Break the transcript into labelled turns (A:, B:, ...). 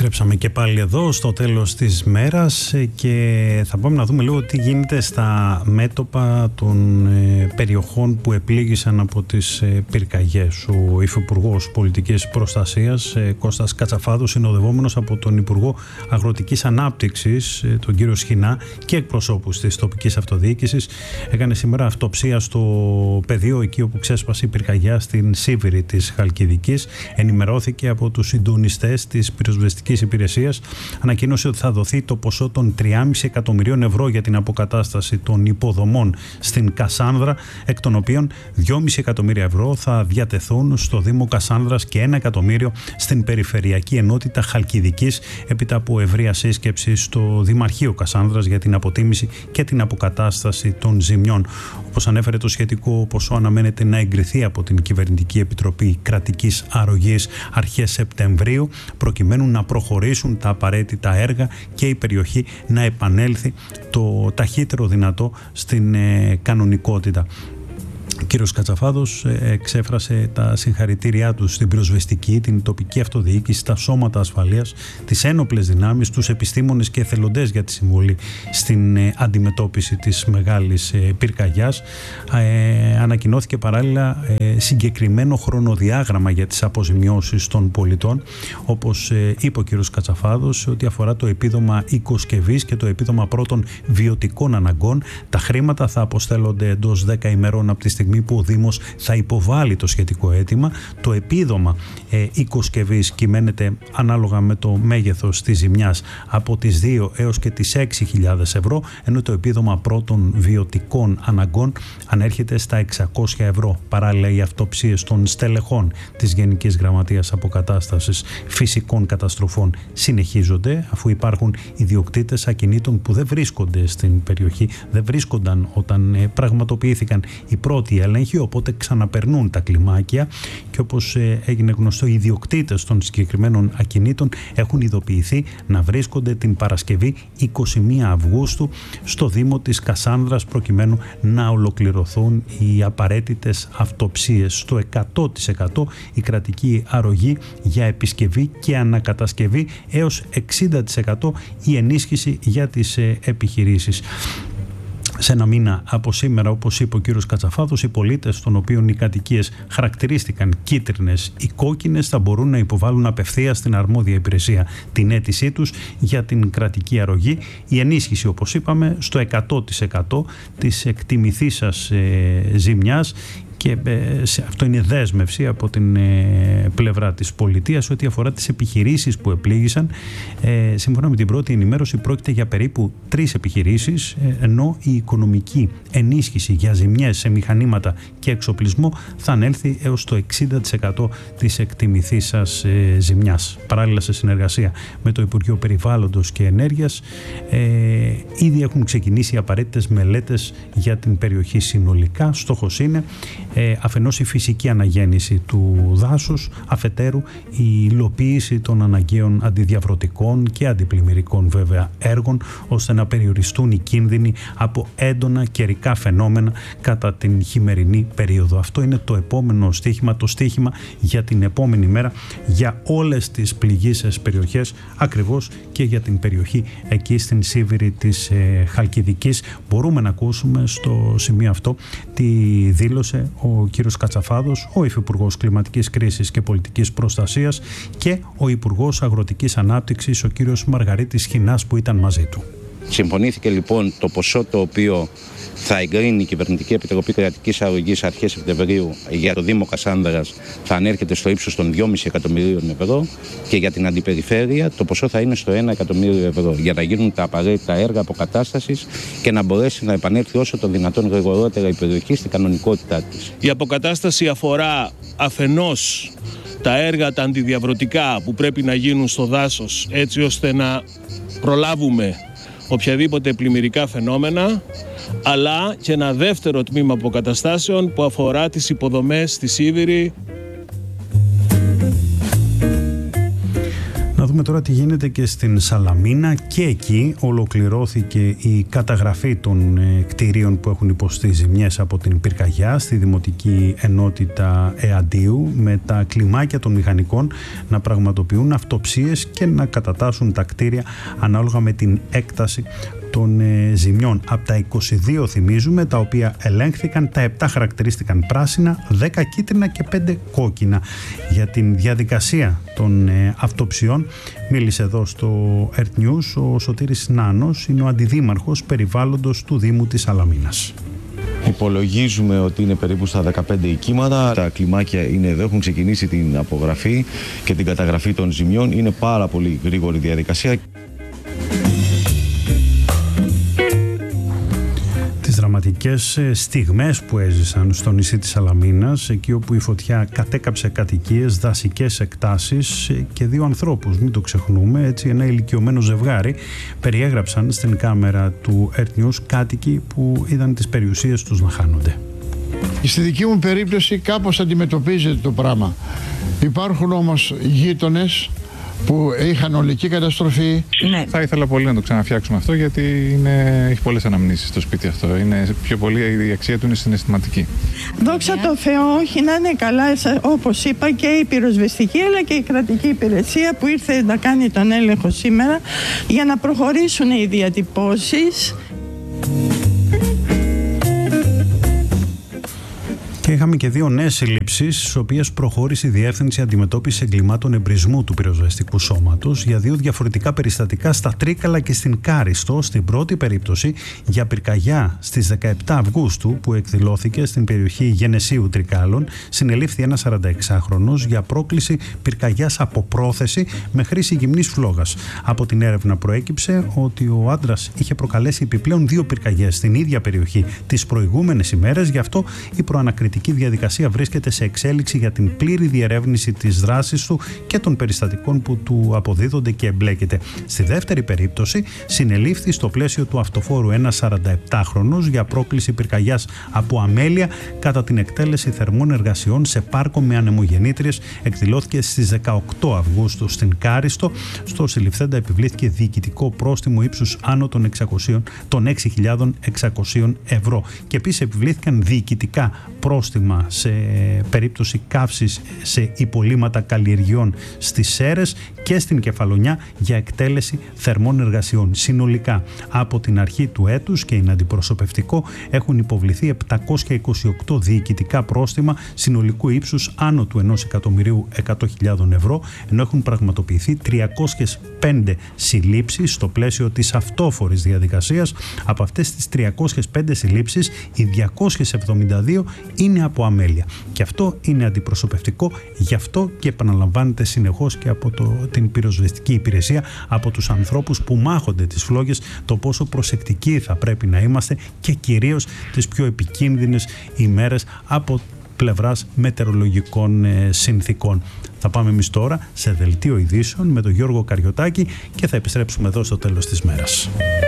A: Επιστρέψαμε και πάλι εδώ στο τέλος της μέρας και θα πάμε να δούμε λίγο τι γίνεται στα μέτωπα των περιοχών που επλήγησαν από τις πυρκαγιές. Ο Υφυπουργός Πολιτικής Προστασίας Κώστας Κατσαφάδος, συνοδευόμενος από τον Υπουργό Αγροτικής Ανάπτυξης τον κύριο Σχοινά και εκπροσώπους της τοπικής αυτοδιοίκησης, έκανε σήμερα αυτοψία στο πεδίο εκεί όπου ξέσπασε η πυρκαγιά στην Σίβηρη της Χαλκιδικής. Ενημερώθηκε από τους συντονιστές της πυροσβεστικής υπηρεσίας, ανακοίνωσε ότι θα δοθεί το ποσό των 3,5 εκατομμυρίων ευρώ για την αποκατάσταση των υποδομών στην Κασάνδρα, εκ των οποίων 2,5 εκατομμύρια ευρώ θα διατεθούν στο Δήμο Κασάνδρας και 1 εκατομμύριο στην Περιφερειακή Ενότητα Χαλκιδικής, έπειτα από ευρεία σύσκεψη στο Δημαρχείο Κασάνδρας για την αποτίμηση και την αποκατάσταση των ζημιών. Όπως ανέφερε, το σχετικό ποσό αναμένεται να εγκριθεί από την Κυβερνητική Επιτροπή Κρατικής Αρρωγής αρχές Σεπτεμβρίου, προκειμένου να προχωρήσουν τα απαραίτητα έργα και η περιοχή να επανέλθει το ταχύτερο δυνατό στην κανονικότητα. Ο κύριος Κατσαφάδος εξέφρασε τα συγχαρητήριά του στην πυροσβεστική, την τοπική αυτοδιοίκηση, τα σώματα ασφαλείας, τις ένοπλες δυνάμεις, τους επιστήμονες και εθελοντές για τη συμβολή στην αντιμετώπιση της μεγάλης πυρκαγιάς. Ανακοινώθηκε παράλληλα συγκεκριμένο χρονοδιάγραμμα για τις αποζημιώσεις των πολιτών, όπως είπε ο κύριος Κατσαφάδος, ότι αφορά το επίδομα οικοσκευής και το επίδομα πρώτων βιωτικών αναγκών. Τα χρήματα θα αποστέλλονται εντός 10 ημερών από τη στιγμή που ο Δήμος θα υποβάλει το σχετικό αίτημα. Το επίδομα οικοσκευής κυμαίνεται ανάλογα με το μέγεθος της ζημιάς από τις 2 έως και τις 6.000 ευρώ, ενώ το επίδομα πρώτων βιωτικών αναγκών ανέρχεται στα 600 ευρώ. Παράλληλα, οι αυτοψίες των στελεχών της Γενικής Γραμματείας Αποκατάστασης Φυσικών Καταστροφών συνεχίζονται, αφού υπάρχουν ιδιοκτήτες ακινήτων που δεν βρίσκονται στην περιοχή, δεν βρίσκονταν όταν πραγματοποιήθηκαν οι πρώτοι έλεγχοι, οπότε ξαναπερνούν τα κλιμάκια και όπως έγινε γνωστό, οι ιδιοκτήτες των συγκεκριμένων ακινήτων έχουν ειδοποιηθεί να βρίσκονται την Παρασκευή 21 Αυγούστου στο Δήμο της Κασάνδρας, προκειμένου να ολοκληρωθούν οι απαραίτητες αυτοψίες. Στο 100% η κρατική αρρωγή για επισκευή και ανακατασκευή, έως 60% η ενίσχυση για τις επιχειρήσεις. Σε ένα μήνα από σήμερα, όπως είπε ο κύριος Κατσαφάδος, οι πολίτες των οποίων οι κατοικίες χαρακτηρίστηκαν κίτρινες ή κόκκινες θα μπορούν να υποβάλουν απευθείας στην αρμόδια υπηρεσία την αίτησή τους για την κρατική αρρωγή. Η ενίσχυση, όπως είπαμε, στο 100% της εκτιμηθήσας ζημιάς. Και αυτό είναι δέσμευση από την πλευρά της πολιτείας ό,τι αφορά τις επιχειρήσεις που επλήγησαν. Σύμφωνα με την πρώτη ενημέρωση, πρόκειται για περίπου 3 επιχειρήσεις, ενώ η οικονομική ενίσχυση για ζημιές σε μηχανήματα και εξοπλισμό θα ανέλθει έως το 60% της εκτιμηθήσας ζημιάς. Παράλληλα, σε συνεργασία με το Υπουργείο Περιβάλλοντος και Ενέργειας, ήδη έχουν ξεκινήσει οι απαραίτητες μελέτες για την περιοχή συνολικά. Στόχος είναι αφενός η φυσική αναγέννηση του δάσους, αφετέρου η υλοποίηση των αναγκαίων αντιδιαβρωτικών και αντιπλημμυρικών βέβαια έργων, ώστε να περιοριστούν οι κίνδυνοι από έντονα καιρικά φαινόμενα κατά την χειμερινή περίοδο. Αυτό είναι το επόμενο στίχημα, το στίχημα για την επόμενη μέρα για όλες τις πληγείσες περιοχές, ακριβώς και για την περιοχή εκεί στην Σίβηρη της Χαλκιδικής. Μπορούμε να ακούσουμε στο σημείο αυτό τι δήλωσε ο κύριος Κατσαφάδος, ο Υφυπουργός Κλιματικής Κρίσης και Πολιτικής Προστασίας, και ο Υπουργός Αγροτικής Ανάπτυξης, ο κύριος Μαργαρίτης Σχοινάς, που ήταν μαζί του.
B: Συμφωνήθηκε λοιπόν το ποσό το οποίο θα εγκρίνει η Κυβερνητική Επιτροπή Κρατικής Αρρωγής αρχές Σεπτεμβρίου για το Δήμο Κασάνδρας θα ανέρχεται στο ύψος των 2,5 εκατομμυρίων ευρώ, και για την αντιπεριφέρεια το ποσό θα είναι στο 1 εκατομμύριο ευρώ, για να γίνουν τα απαραίτητα έργα αποκατάστασης και να μπορέσει να επανέλθει όσο το δυνατόν γρηγορότερα η περιοχή στην κανονικότητά της.
C: Η αποκατάσταση αφορά αφενός τα έργα τα αντιδιαβρωτικά που πρέπει να γίνουν στο δάσος, έτσι ώστε να προλάβουμε οποιαδήποτε πλημμυρικά φαινόμενα, αλλά και ένα δεύτερο τμήμα αποκαταστάσεων που αφορά τις υποδομές στη Σίβηρη.
A: δούμε τώρα τι γίνεται και στην Σαλαμίνα. Και εκεί ολοκληρώθηκε η καταγραφή των κτηρίων που έχουν υποστεί ζημιές από την πυρκαγιά στη Δημοτική Ενότητα Εαντίου, με τα κλιμάκια των μηχανικών να πραγματοποιούν αυτοψίες και να κατατάσσουν τα κτίρια ανάλογα με την έκταση των ζημιών. Από τα 22 θυμίζουμε, τα οποία ελέγχθηκαν, τα 7 χαρακτηρίστηκαν πράσινα, 10 κίτρινα και 5 κόκκινα. Για την διαδικασία των αυτοψιών μίλησε εδώ στο Earth News ο Σωτήρης Νάνος, είναι ο αντιδήμαρχος περιβάλλοντος του Δήμου της Σαλαμίνας.
D: Υπολογίζουμε ότι είναι περίπου στα 15 οικήματα. Τα κλιμάκια είναι εδώ, έχουν ξεκινήσει την απογραφή και την καταγραφή των ζημιών. Είναι πάρα πολύ γρήγορη διαδικασία.
A: Τις δραματικές στιγμές που έζησαν στο νησί της Σαλαμίνας, εκεί όπου η φωτιά κατέκαψε κατοικίες, δασικές εκτάσεις και 2 ανθρώπους, μην το ξεχνούμε, έτσι, ένα ηλικιωμένο ζευγάρι, περιέγραψαν στην κάμερα του Earth News κάτοικοι που είδαν τις περιουσίες τους να χάνονται.
E: Στη δική μου περίπτωση κάπως αντιμετωπίζεται το πράγμα. Υπάρχουν όμως γείτονες που είχαν ολική καταστροφή.
F: Ναι. Θα ήθελα πολύ να το ξαναφτιάξουμε αυτό, γιατί έχει πολλές αναμνήσεις το σπίτι αυτό. Είναι πιο πολύ, η αξία του είναι συναισθηματική.
G: Δόξα τω Θεώ, όχι, να είναι καλά, όπως είπα, και η πυροσβεστική αλλά και η κρατική υπηρεσία που ήρθε να κάνει τον έλεγχο σήμερα για να προχωρήσουν οι διατυπώσεις.
A: Και είχαμε και 2 νέες συλλήψεις, στις οποίες προχώρησε η Διεύθυνση Αντιμετώπισης Εγκλημάτων Εμπρισμού του Πυροσβεστικού Σώματος για 2 διαφορετικά περιστατικά στα Τρίκαλα και στην Κάριστο. Στην πρώτη περίπτωση για πυρκαγιά στις 17 Αυγούστου που εκδηλώθηκε στην περιοχή Γενεσίου Τρικάλων, συνελήφθη ένας 46χρονος για πρόκληση πυρκαγιάς από πρόθεση με χρήση γυμνής φλόγας. Από την έρευνα προέκυψε ότι ο άντρας είχε προκαλέσει επιπλέον 2 πυρκαγιές στην ίδια περιοχή τις προηγούμενες ημέρες, γι' αυτό η προανακριτική διαδικασία βρίσκεται σε εξέλιξη για την πλήρη διερεύνηση της δράσης του και των περιστατικών που του αποδίδονται και εμπλέκεται. Στη δεύτερη περίπτωση συνελήφθη στο πλαίσιο του αυτοφόρου ένας 47χρονος για πρόκληση πυρκαγιάς από αμέλεια κατά την εκτέλεση θερμών εργασιών σε πάρκο με ανεμογεννήτριες. Εκδηλώθηκε στις 18 Αυγούστου στην Κάριστο. Στο συλληφθέντα επιβλήθηκε διοικητικό πρόστιμο ύψους άνω των 6.600 ευρώ και επίσης επιβλήθηκαν διοικητικά πρόστιμα σε περίπτωση καύσης σε υπολείμματα καλλιεργειών στις Σέρρες και στην Κεφαλονιά για εκτέλεση θερμών εργασιών. Συνολικά από την αρχή του έτους, και είναι αντιπροσωπευτικό, έχουν υποβληθεί 728 διοικητικά πρόστιμα συνολικού ύψους άνω του 1.100.000 ευρώ, ενώ έχουν πραγματοποιηθεί 305 συλλήψεις στο πλαίσιο της αυτόφορης διαδικασίας. Από αυτές τις 305 συλλήψεις, οι 272 είναι από αμέλεια. Και αυτό είναι αντιπροσωπευτικό, γι' αυτό και επαναλαμβάνεται συνεχώς και από την πυροσβεστική υπηρεσία, από τους ανθρώπους που μάχονται τις φλόγες, το πόσο προσεκτικοί θα πρέπει να είμαστε και κυρίως τις πιο επικίνδυνες ημέρες από πλευράς μετεωρολογικών συνθήκων. Θα πάμε εμείς τώρα σε δελτίο ειδήσεων με τον Γιώργο Καριωτάκη και θα επιστρέψουμε εδώ στο τέλος της μέρας.